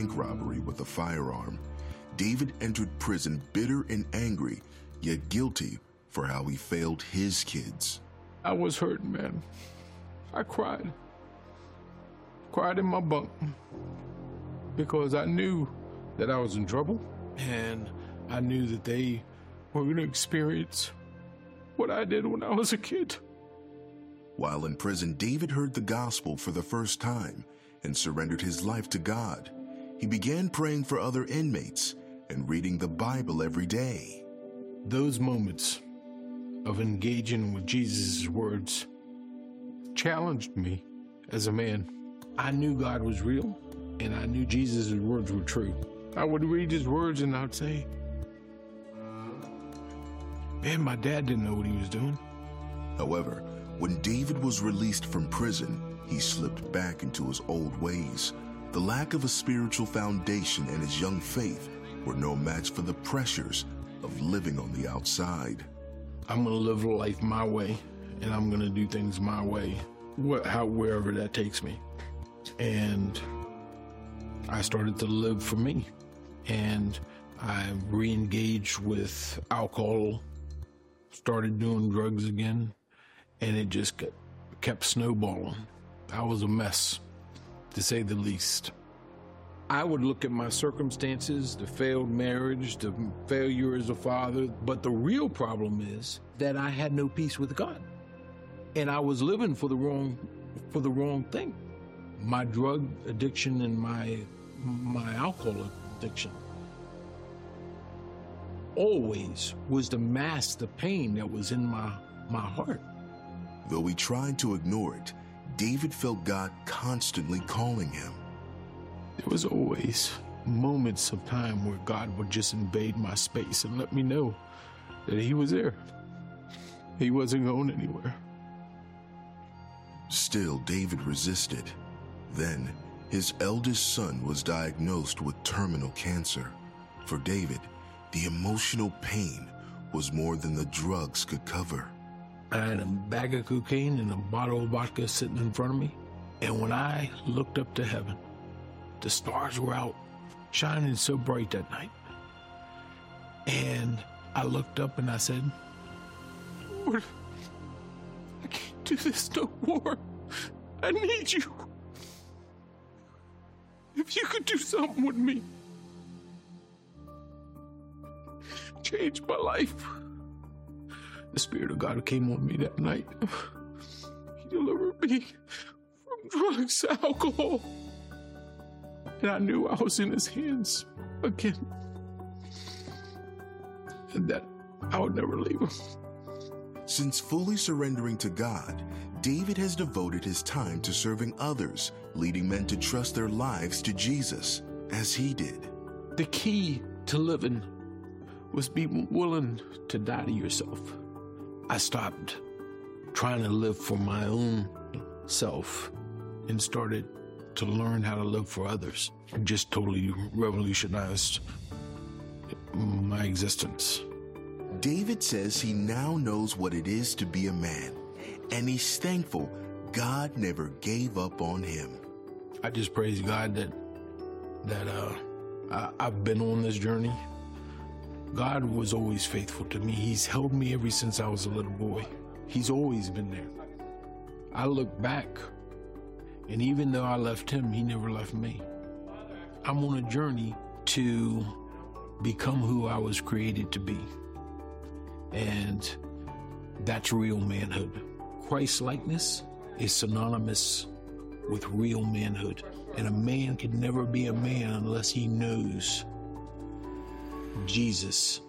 bank robbery with a firearm. David entered prison bitter and angry, yet guilty for how he failed his kids. I was hurt, man. I cried. Cried in my bunk because I knew that I was in trouble, and I knew that they were going to experience what I did when I was a kid. While in prison, David heard the gospel for the first time and surrendered his life to God. He began praying for other inmates and reading the Bible every day. Those moments of engaging with Jesus' words challenged me as a man. I knew God was real, and I knew Jesus' words were true. I would read his words and I'd say, man, my dad didn't know what he was doing. However, when David was released from prison, he slipped back into his old ways. The lack of a spiritual foundation and his young faith were no match for the pressures of living on the outside. I'm going to live life my way, and I'm going to do things my way, wherever that takes me. And I started to live for me, and I re-engaged with alcohol, started doing drugs again, and it just kept snowballing. I was a mess, to say the least. I would look at my circumstances, the failed marriage, the failure as a father, but the real problem is that I had no peace with God. And I was living for the wrong thing. My drug addiction and my alcohol addiction always was to mask the pain that was in my heart. Though he tried to ignore it, David felt God constantly calling him. There was always moments of time where God would just invade my space and let me know that he was there. He wasn't going anywhere. Still, David resisted. Then, his eldest son was diagnosed with terminal cancer. For David, the emotional pain was more than the drugs could cover. I had a bag of cocaine and a bottle of vodka sitting in front of me. And when I looked up to heaven, the stars were out, shining so bright that night. And I looked up and I said, Lord, I can't do this no more. I need you. If you could do something with me, change my life. The Spirit of God came on me that night. He delivered me from drugs, alcohol. And I knew I was in his hands again. And that I would never leave him. Since fully surrendering to God, David has devoted his time to serving others, leading men to trust their lives to Jesus, as he did. The key to living was be willing to die to yourself. I stopped trying to live for my own self and started to learn how to live for others. It just totally revolutionized my existence. David says he now knows what it is to be a man, and he's thankful God never gave up on him. I just praise God that I've been on this journey. God was always faithful to me. He's held me ever since I was a little boy. He's always been there. I look back, and even though I left him, he never left me. I'm on a journey to become who I was created to be. And that's real manhood. Christ-likeness is synonymous with real manhood. And a man can never be a man unless he knows Jesus.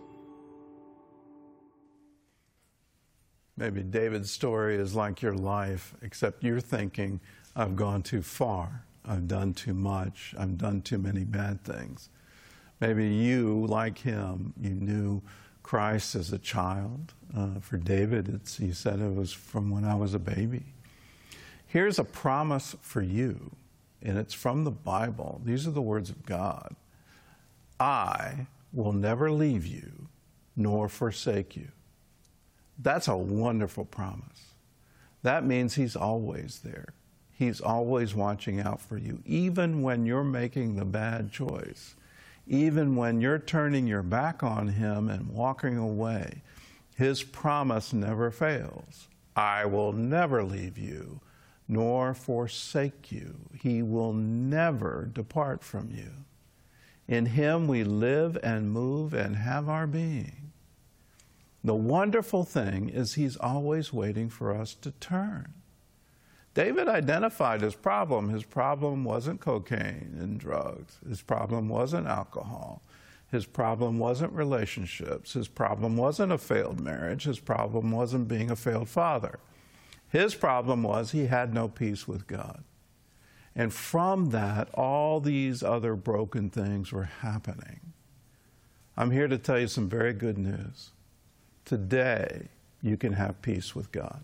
Maybe David's story is like your life, except you're thinking, I've gone too far. I've done too much. I've done too many bad things. Maybe you, like him, you knew Christ as a child. For David, he said it was from when I was a baby. Here's a promise for you, and it's from the Bible. These are the words of God. I will never leave you nor forsake you. That's a wonderful promise. That means he's always there. He's always watching out for you, even when you're making the bad choice, even when you're turning your back on Him and walking away. His promise never fails. I will never leave you nor forsake you. He will never depart from you. In Him we live and move and have our being. The wonderful thing is He's always waiting for us to turn. David identified his problem. His problem wasn't cocaine and drugs. His problem wasn't alcohol. His problem wasn't relationships. His problem wasn't a failed marriage. His problem wasn't being a failed father. His problem was he had no peace with God. And from that, all these other broken things were happening. I'm here to tell you some very good news. Today, you can have peace with God.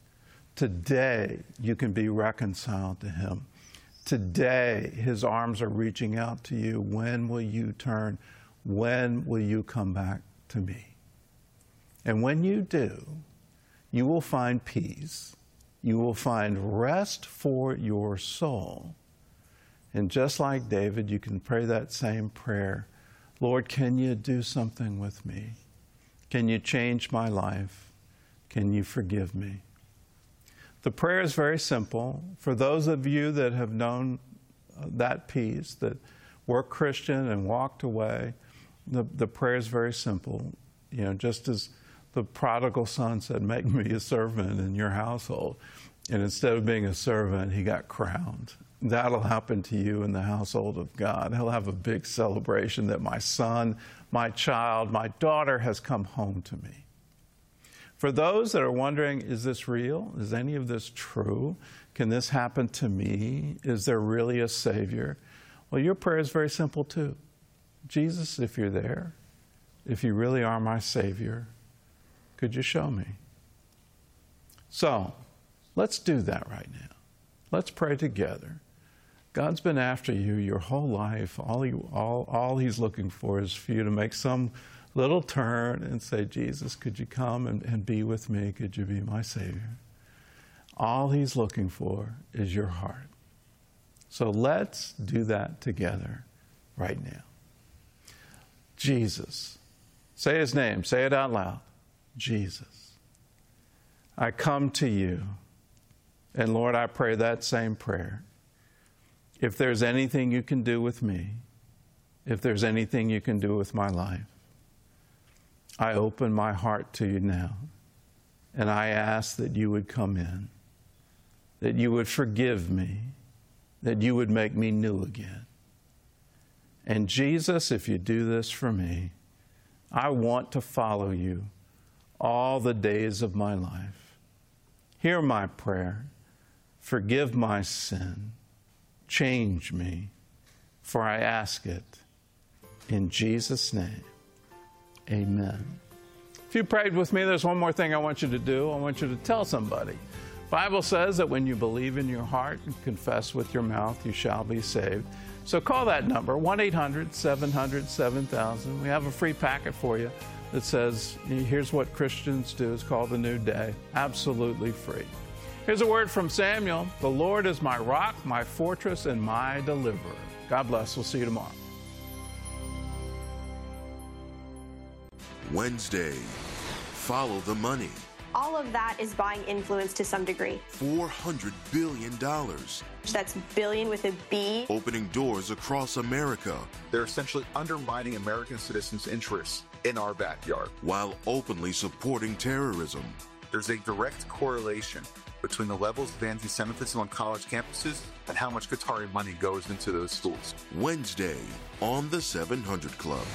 Today, you can be reconciled to Him. Today, His arms are reaching out to you. When will you turn? When will you come back to me? And when you do, you will find peace. You will find rest for your soul. And just like David, you can pray that same prayer. Lord, can you do something with me? Can you change my life? Can you forgive me? The prayer is very simple. For those of you that have known that peace, that were Christian and walked away, the prayer is very simple. You know, just as the prodigal son said, make me a servant in your household. And instead of being a servant, he got crowned. That'll happen to you in the household of God. He'll have a big celebration that my son, my child, my daughter has come home to me. For those that are wondering, is this real? Is any of this true? Can this happen to me? Is there really a Savior? Well, your prayer is very simple too. Jesus, if you're there, if you really are my Savior, could you show me? So, let's do that right now. Let's pray together. God's been after you your whole life. All He's looking for is for you to make some little turn and say, Jesus, could you come and be with me? Could you be my Savior? All He's looking for is your heart. So let's do that together right now. Jesus. Say His name. Say it out loud. Jesus. I come to you. And Lord, I pray that same prayer. If there's anything you can do with me, if there's anything you can do with my life, I open my heart to you now, and I ask that you would come in, that you would forgive me, that you would make me new again. And Jesus, if you do this for me, I want to follow you all the days of my life. Hear my prayer. Forgive my sin. Change me, for I ask it in Jesus' name. Amen. If you prayed with me, there's one more thing I want you to do. I want you to tell somebody. The Bible says that when you believe in your heart and confess with your mouth, you shall be saved. So call that number, 1-800-700-7000. We have a free packet for you that says, here's what Christians do. It's called The New Day. Absolutely free. Here's a word from Samuel. The Lord is my rock, my fortress, and my deliverer. God bless. We'll see you tomorrow. Wednesday, follow the money. All of that is buying influence to some degree. $400 billion. That's billion with a B. Opening doors across America. They're essentially undermining American citizens' interests in our backyard. While openly supporting terrorism. There's a direct correlation between the levels of anti-Semitism on college campuses and how much Qatari money goes into those schools. Wednesday on the 700 Club.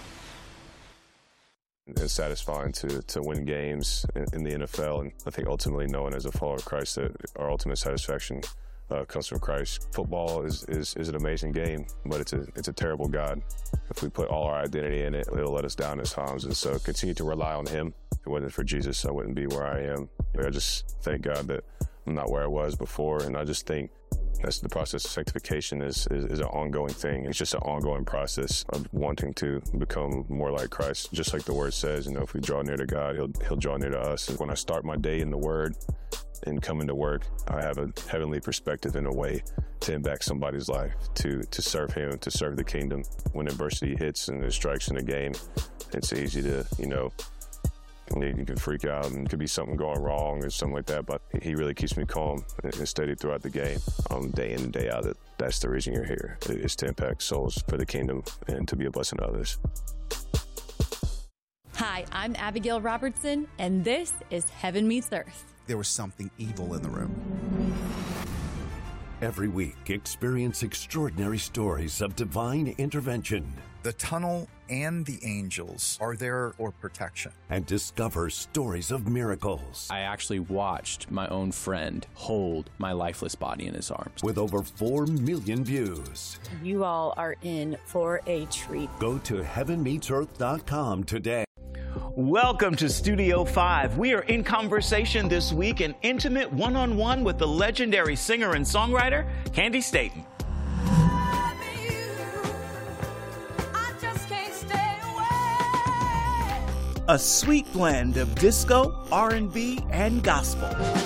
It's satisfying to win games in the NFL, and I think ultimately knowing as a follower of Christ that our ultimate satisfaction comes from Christ. Football is an amazing game, but it's a terrible God. If we put all our identity in it, it'll let us down at times, and so continue to rely on Him. If it wasn't for Jesus, I wouldn't be where I am. I just thank God that I'm not where I was before, and I just think that's the process of sanctification is an ongoing thing. It's just an ongoing process of wanting to become more like Christ. Just like the Word says, if we draw near to God, He'll draw near to us. And when I start my day in the Word, and coming to work, I have a heavenly perspective in a way to impact somebody's life, to serve him, to serve the kingdom. When adversity hits and there's strikes in the game, it's easy to, you can freak out and could be something going wrong or something like that, but he really keeps me calm and steady throughout the game, day in and day out. That's the reason you're here, is to impact souls for the kingdom and to be a blessing to others. Hi, I'm Abigail Robertson, and this is Heaven Meets Earth. There was something evil in the room. Every week, experience extraordinary stories of divine intervention. The tunnel and the angels are there for protection. And discover stories of miracles. I actually watched my own friend hold my lifeless body in his arms. With over 4 million views. You all are in for a treat. Go to heavenmeetsearth.com today. Welcome to Studio 5. We are in conversation this week, an intimate one-on-one with the legendary singer and songwriter, Candi Staton. A sweet blend of disco, R&B, and gospel.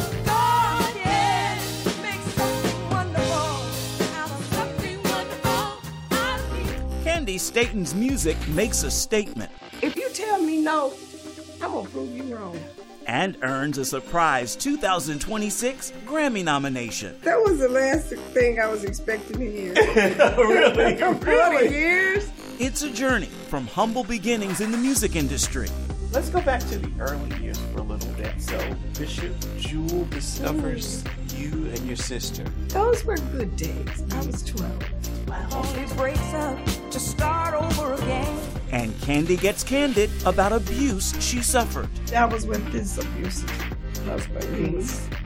Candi Staton's music makes a statement. If you tell me no, I'm gonna prove you wrong. And earns a surprise 2026 Grammy nomination. That was the last thing I was expecting to hear. Really? 40 years? It's a journey from humble beginnings in the music industry. Let's go back to the early years for a little bit. So Bishop Jewel discovers you and your sister. Those were good days. I was 12. She breaks up to start over again. And Candi gets candid about abuse she suffered. I was with this abusive husband.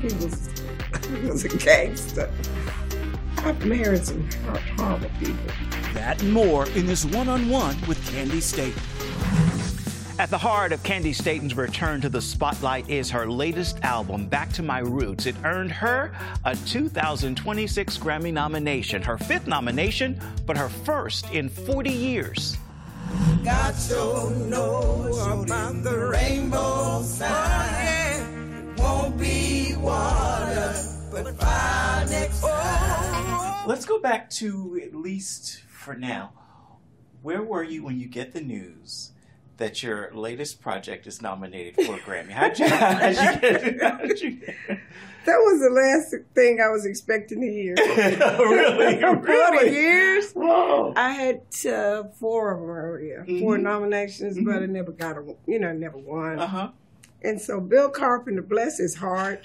He was a gangster. I've married some horrible people. That and more in this one-on-one with Candi Staton. At the heart of Candi Staton's return to the spotlight is her latest album, Back to My Roots. It earned her a 2026 Grammy nomination, her 5th nomination, but her first in 40 years. God so knows about the rainbow sign. It won't be water, but fire next time. Let's go back to, at least for now, where were you when you get the news that your latest project is nominated for a Grammy? How'd you get it? That was the last thing I was expecting to hear. Really? 40 years? Whoa. I had 4 of them earlier, 4 nominations, but I never got never won. Uh-huh. And so Bill Carpenter, bless his heart,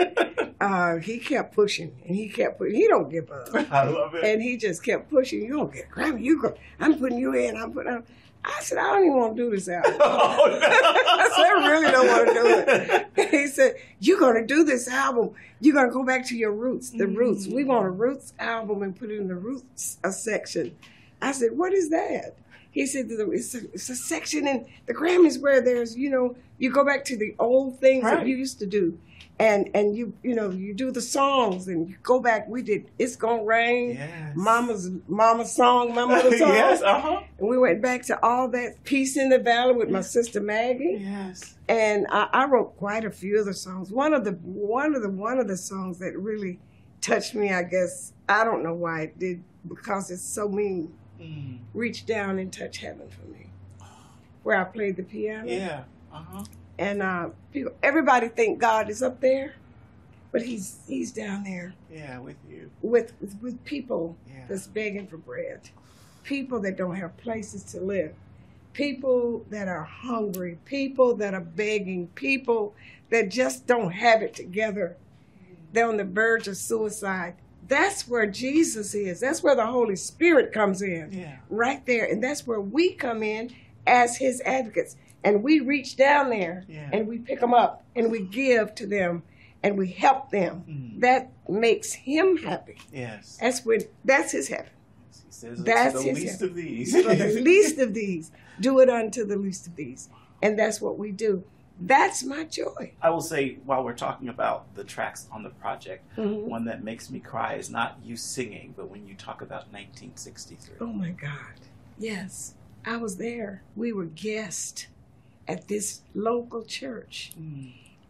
he kept pushing, and he kept pushing. He don't give up. I love it. And he just kept pushing. You don't get a Grammy. I'm putting you in. I said, I don't even want to do this album. Oh, no. I said, I really don't want to do it. He said, you're going to do this album. You're going to go back to your roots, the roots. We want a roots album and put it in the roots section. I said, what is that? He said, it's a section in the Grammys where there's, you go back to the old things that you used to do. And you do the songs and you go back. We did It's Gonna Rain, yes. Mama's song, my mother's song. Yes, uh-huh. And we went back to all that, Peace in the Valley with my sister Maggie. Yes. And I wrote quite a few of the songs. One of the songs that really touched me, I guess, I don't know why it did, because it's so mean. Reach Down and Touch Heaven for me, where I played the piano. Yeah. Uh-huh. And everybody think God is up there, but he's down there. Yeah, with you. With people that's begging for bread, people that don't have places to live, people that are hungry, people that are begging, people that just don't have it together. They're on the verge of suicide. That's where Jesus is. That's where the Holy Spirit comes in, right there. And that's where we come in as his advocates. And we reach down there and we pick them up and we give to them and we help them. That makes him happy. Yes. That's his heaven. He says that's the his least heaven. of these. For the least of these. Do it unto the least of these. And that's what we do. That's my joy. I will say, while we're talking about the tracks on the project, one that makes me cry is not you singing, but when you talk about 1963. Oh my God. Yes. I was there. We were guests at this local church.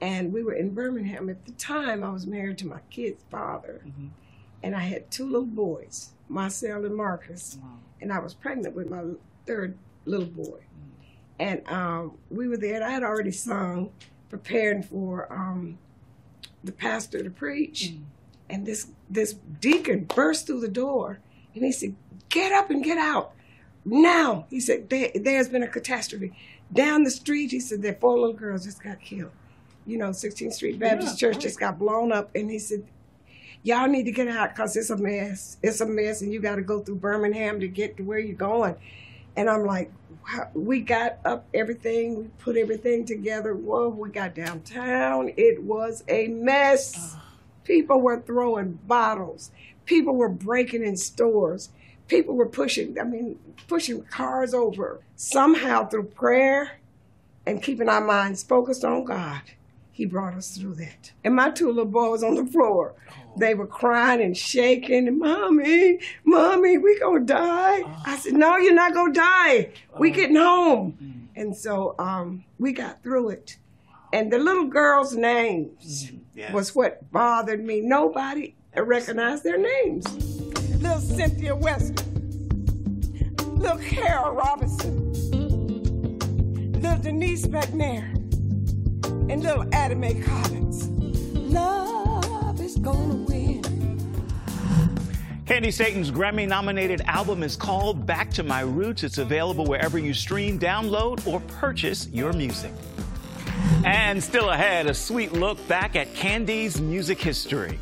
And we were in Birmingham. At the time, I was married to my kid's father. And I had 2 little boys, Marcel and Marcus. And I was pregnant with my 3rd little boy. And we were there, and I had already sung, preparing for the pastor to preach. And this deacon burst through the door, and he said, "Get up and get out. Now," he said, there's been a catastrophe. Down the street, he said, there 4 little girls just got killed. 16th Street Baptist Church just got blown up. And he said, y'all need to get out because it's a mess. It's a mess, and you got to go through Birmingham to get to where you're going. And I'm like, wow. We got up everything. We put everything together. Whoa, we got downtown. It was a mess. People were throwing bottles. People were breaking in stores. People were pushing cars over. Somehow through prayer and keeping our minds focused on God, he brought us through that. And my 2 little boys on the floor, they were crying and shaking. Mommy, we gonna die. I said, no, you're not gonna die. We getting home. And so we got through it. And the little girls' names was what bothered me. Nobody recognized their names. Little Cynthia Weston, little Carol Robinson, little Denise McNair, and little Addie Mae Collins. Love is gonna win. Candi Staton's Grammy-nominated album is called Back to My Roots. It's available wherever you stream, download, or purchase your music. And still ahead, a sweet look back at Candi's music history.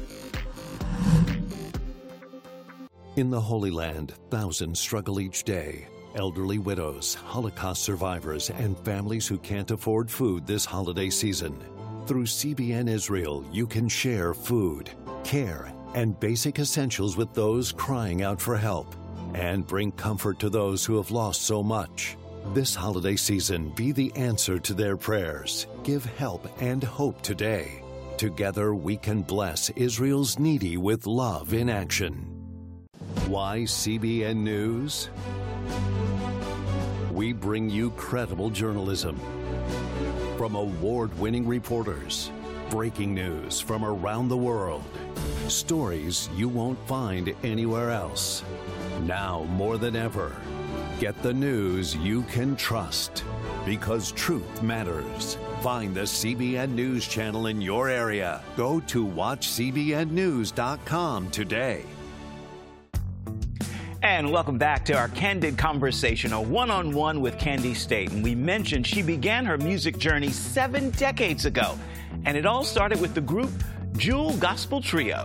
In the Holy Land, thousands struggle each day. Elderly widows, Holocaust survivors, and families who can't afford food this holiday season. Through CBN Israel, you can share food, care, and basic essentials with those crying out for help, and bring comfort to those who have lost so much. This holiday season, be the answer to their prayers. Give help and hope today. Together, we can bless Israel's needy with love in action. Why CBN News? We bring you credible journalism from award-winning reporters, breaking news from around the world, stories you won't find anywhere else. Now more than ever, get the news you can trust, because truth matters. Find the CBN News channel in your area. Go to watchcbnnews.com today. And welcome back to our Candid Conversation, a one-on-one with Candi Staton. We mentioned she began her music journey 7 decades ago, and it all started with the group Jewel Gospel Trio.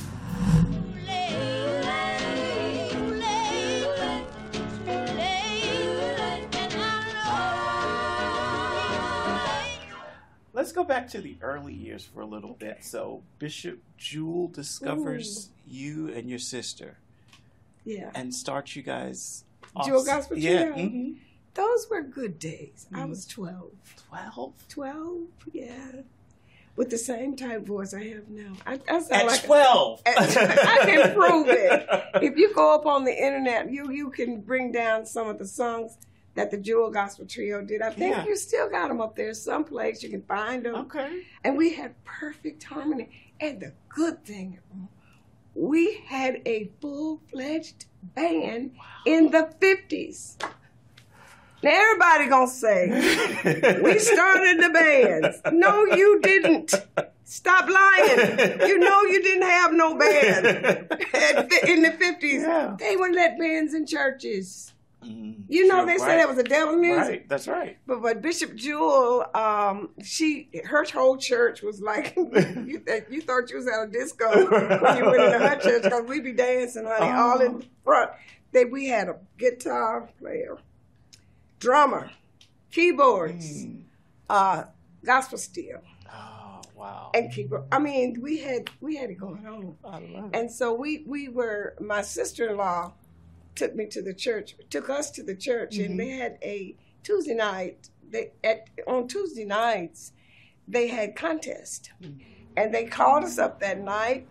Let's go back to the early years for a little bit. So Bishop Jewel discovers you and your sister. Yeah. And starts you guys off. Jewel Gospel Trio. Yeah. Mm-hmm. Those were good days. I was 12. 12, yeah. With the same type voice I have now. I sound at like 12. I can prove it. If you go up on the internet, you can bring down some of the songs that the Jewel Gospel Trio did. I think you still got them up there someplace. You can find them. Okay. And we had perfect harmony. And the good thing, we had a full-fledged band in the 50s. Now everybody gonna say, we started the bands. No, you didn't. Stop lying. You know you didn't have no band in the 50s. Yeah. They would let bands in churches. You know, they said that was the devil's music. Right, that's right. But Bishop Jewel, her whole church was like, you thought you was at a disco when you went into her church, because we be dancing, honey, all in the front. We had a guitar player, drummer, keyboards, gospel steel. Oh, wow. And keyboard. I mean, we had it going on. I love it. And so we were, my sister-in-law took us to the church, and they had a Tuesday night. On Tuesday nights, they had contest, and they called us up that night.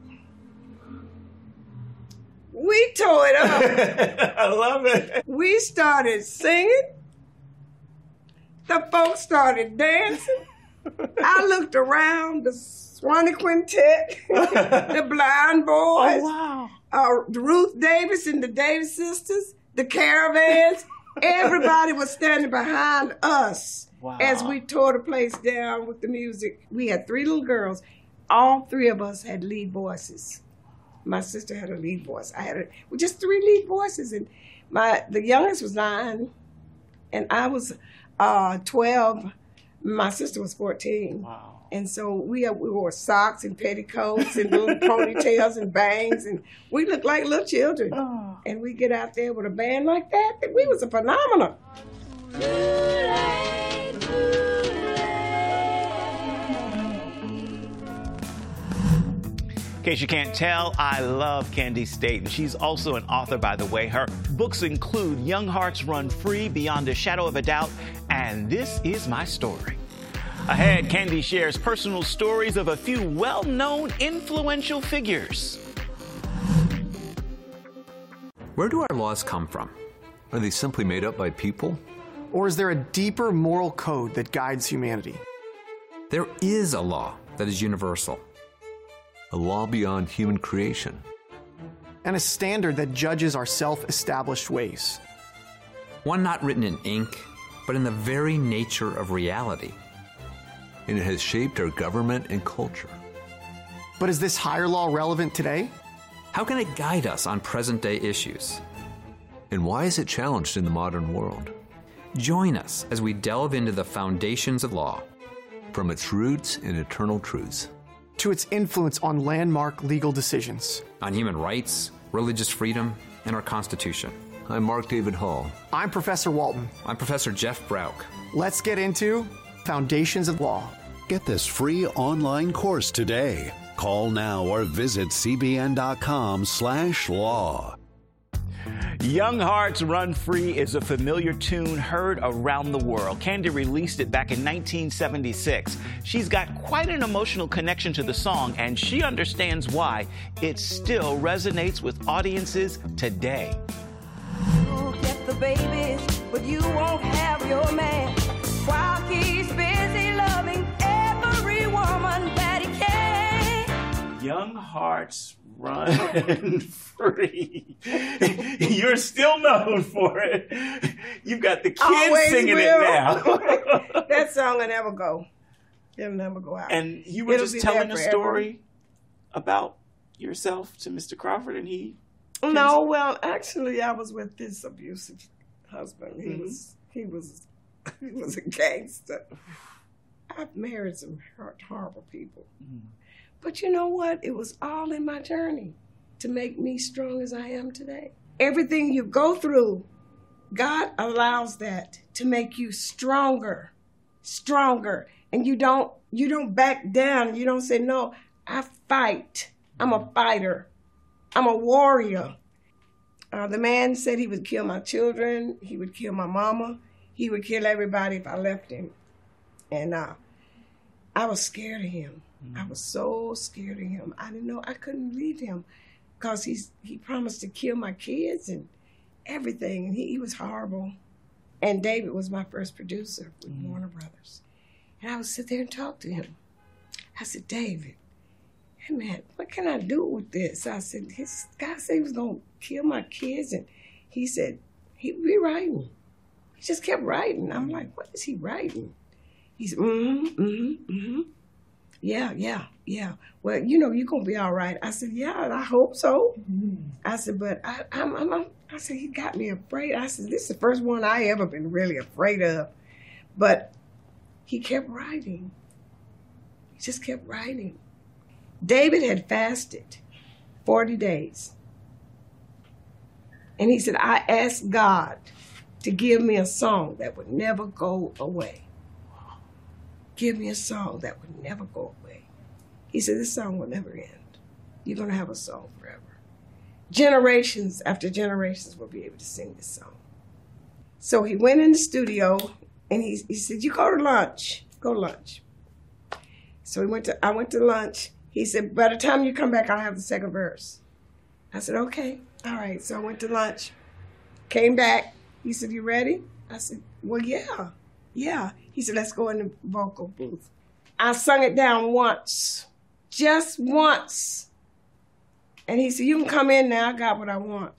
We tore it up. I love it. We started singing. The folks started dancing. I looked around, the Swanee Quintet, the Blind Boys, the Ruth Davis and the Davis Sisters, the Caravans. Everybody was standing behind us as we tore the place down with the music. We had 3 little girls. All 3 of us had lead voices. My sister had a lead voice. I had just 3 lead voices, and the youngest was 9, and I was 12. My sister was 14. Wow! And so we wore socks and petticoats and little ponytails and bangs, and we looked like little children. Oh. And we get out there with a band like that. We was a phenomenon. In case you can't tell, I love Candi Staton. She's also an author, by the way. Her books include Young Hearts Run Free, Beyond a Shadow of a Doubt, and This Is My Story. Ahead, Candi shares personal stories of a few well-known, influential figures. Where do our laws come from? Are they simply made up by people? Or is there a deeper moral code that guides humanity? There is a law that is universal. A law beyond human creation. And a standard that judges our self-established ways. One not written in ink, but in the very nature of reality. And it has shaped our government and culture. But is this higher law relevant today? How can it guide us on present-day issues? And why is it challenged in the modern world? Join us as we delve into the foundations of law. From its roots and eternal truths. To its influence on landmark legal decisions. On human rights, religious freedom, and our Constitution. I'm Mark David Hall. I'm Professor Walton. I'm Professor Jeff Brauch. Let's get into Foundations of Law. Get this free online course today. Call now or visit cbn.com/law. Young Hearts Run Free is a familiar tune heard around the world. Candi released it back in 1976. She's got quite an emotional connection to the song, and she understands why it still resonates with audiences today. You'll get the babies, but you won't have your man. While he's busy loving every woman that he can. Young Hearts Run Free. You're still known for it. You've got the kids Always singing will. it now. That song will never go. It'll never go out. And you were just telling a story about yourself to Mr. Crawford, and he... No, well, actually, I was with this abusive husband. He was a gangster. I've married some horrible people. But you know what? It was all in my journey to make me strong as I am today. Everything you go through, God allows that to make you stronger. And you don't back down. You don't say, no, I fight. I'm a fighter. I'm a warrior. The man said he would kill my children. He would kill my mama. He would kill everybody if I left him. And I was scared of him. I was so scared of him. I didn't know I couldn't leave him because he promised to kill my kids and everything. And he was horrible. And David was my first producer with Warner Brothers. And I would sit there and talk to him. I said, David, hey man, what can I do with this? I said, his guy said he was going to kill my kids. And he said, he'd be writing. He just kept writing. I'm like, what is he writing? He said, Yeah. Well, you know, you're going to be all right. I said, yeah, I hope so. I said, but I said, he got me afraid. I said, this is the first one I ever been really afraid of. But he kept writing. He just kept writing. David had fasted 40 days. And he said, I asked God to give me a song that would never go away. Give me a song that would never go away. He said, this song will never end. You're going to have a song forever. Generations after generations will be able to sing this song. So he went in the studio and he said, you go to lunch. Go to lunch. So I went to lunch. He said, by the time you come back, I'll have the second verse. I said, okay. All right. So I went to lunch. Came back. He said, you ready? I said, well, yeah. He said, let's go in the vocal booth. I sung it down once, just once. And he said, you can come in now, I got what I want.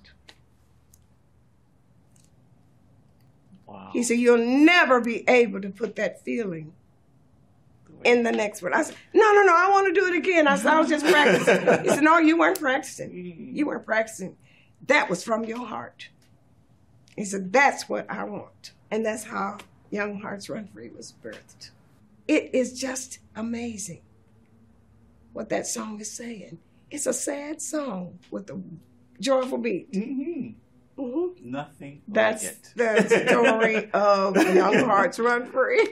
Wow. He said, you'll never be able to put that feeling in the next one. I said, no, I want to do it again. I said, I was just practicing. He said, no, you weren't practicing. You weren't practicing. That was from your heart. He said, that's what I want. And that's how Young Hearts Run Free was birthed. It is just amazing what that song is saying. It's a sad song with a joyful beat. Mm-hmm. Mm-hmm. Nothing That's like it. the story of Young Hearts Run Free.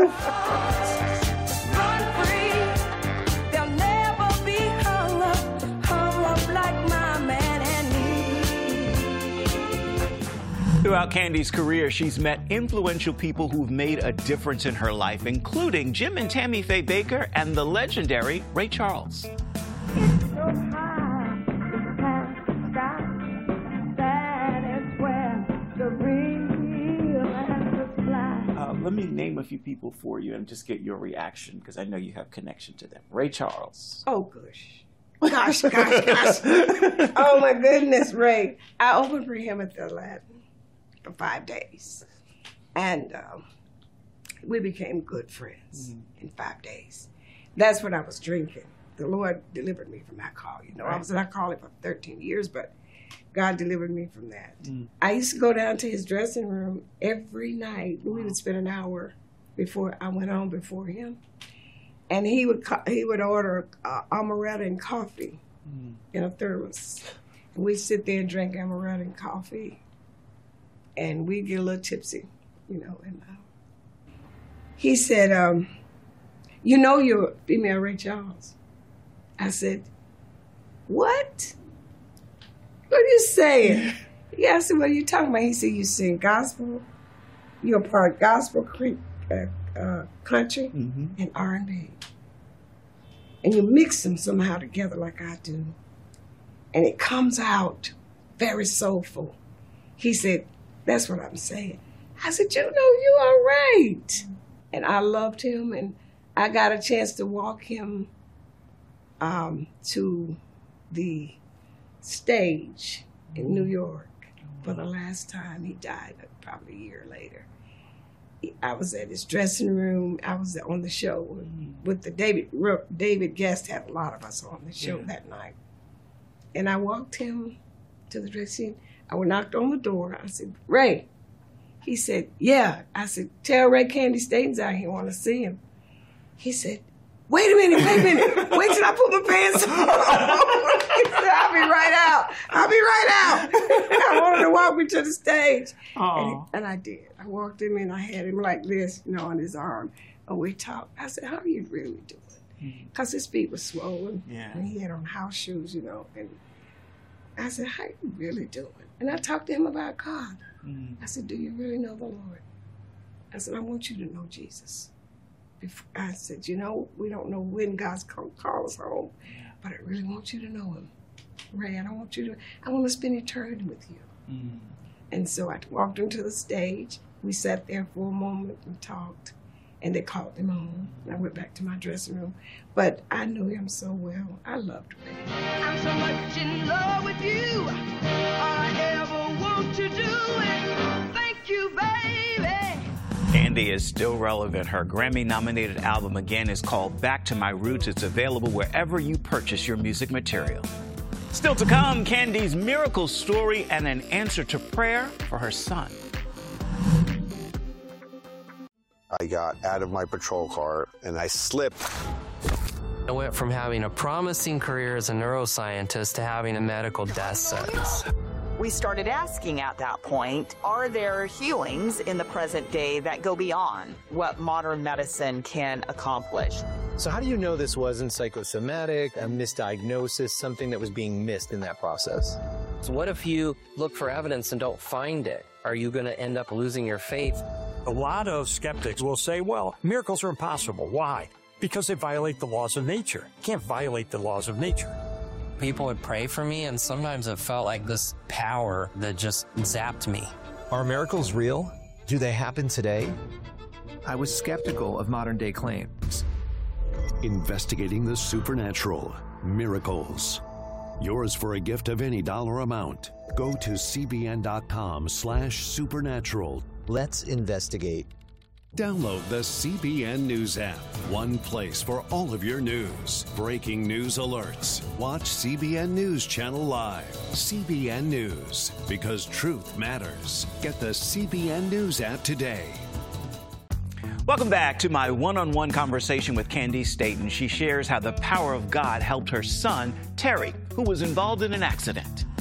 Throughout Candy's career, she's met influential people who've made a difference in her life, including Jim and Tammy Faye Baker and the legendary Ray Charles. Let me name a few people for you and just get your reaction, because I know you have connection to them. Ray Charles. Oh, gosh. Gosh. Oh, my goodness, Ray. I opened for him at the Aladdin for 5 days. And we became good friends in 5 days. That's what I was drinking. The Lord delivered me from alcohol. You know, I was in alcoholic for 13 years, but God delivered me from that. I used to go down to his dressing room every night. We would spend an hour before I went on before him. And he would order amaretto and coffee in a thermos. And we'd sit there and drink amaretto and coffee. And we'd get a little tipsy, you know. And he said, you know you're female Ray Charles. I said, what? What are you saying? Yeah, I said, what are you talking about? He said, you sing gospel, you're part gospel, country, and R&B. And you mix them somehow together like I do. And it comes out very soulful. He said, that's what I'm saying. I said, you know, you are right. And I loved him, and I got a chance to walk him to the stage in New York for the last time. He died probably a year later. I was at his dressing room. I was on the show with the David Guest had a lot of us on the show that night. And I walked him to the dressing room. I knocked on the door. I said, Ray. He said, yeah. I said, tell Ray Candy Staten's out here. I want to see him. He said, wait a minute. Wait till I put my pants on. He said, I'll be right out. I wanted to walk me to the stage. And I did. I walked him in. I had him like this, you know, on his arm. And we talked. I said, how are you really doing? Because his feet were swollen. Yeah. And he had on house shoes, you know. And I said, how are you really doing? And I talked to him about God. I said, do you really know the Lord? I said, I want you to know Jesus. I said, you know, we don't know when God's going to call us home, but I really want you to know him. Ray, I want to spend eternity with you. And so I walked him to the stage. We sat there for a moment and talked, and they called him home. And I went back to my dressing room. But I knew him so well. I loved Ray. I'm so much in love with you. All I ever want to do is thank you, baby. Candy is still relevant. Her Grammy-nominated album, again, is called Back to My Roots. It's available wherever you purchase your music material. Still to come, Candy's miracle story and an answer to prayer for her son. I got out of my patrol car and I slipped. I went from having a promising career as a neuroscientist to having a medical death sentence. We started asking at that point, are there healings in the present day that go beyond what modern medicine can accomplish? So how do you know this wasn't psychosomatic, a misdiagnosis, something that was being missed in that process? So what if you look for evidence and don't find it? Are you going to end up losing your faith? A lot of skeptics will say, well, miracles are impossible. Why? Because they violate the laws of nature. You can't violate the laws of nature. People would pray for me, and sometimes it felt like this power that just zapped me. Are miracles real? Do they happen today? I was skeptical of modern-day claims. investigating the supernatural, miracles. Yours for a gift of any dollar amount. Go to cbn.com/supernatural. Let's investigate. Download the CBN News app. One place for all of your news. Breaking news alerts. Watch CBN News Channel Live. CBN News, because truth matters. Get the CBN News app today. Welcome back to my one-on-one conversation with Candice Staton. She shares how the power of God helped her son, Terry, who was involved in an accident.